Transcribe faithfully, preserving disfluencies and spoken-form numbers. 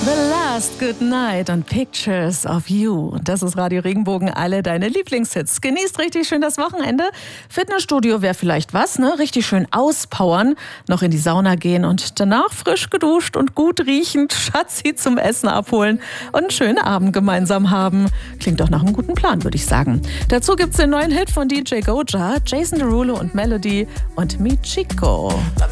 The Last Good Night und Pictures of You. Das ist Radio Regenbogen, alle deine Lieblingshits. Genießt richtig schön das Wochenende. Fitnessstudio wäre vielleicht was, ne? Richtig schön auspowern, noch in die Sauna gehen und danach frisch geduscht und gut riechend Schatzi zum Essen abholen und einen schönen Abend gemeinsam haben. Klingt doch nach einem guten Plan, würde ich sagen. Dazu gibt's den neuen Hit von D J Goja, Jason Derulo und Melody und Michiko.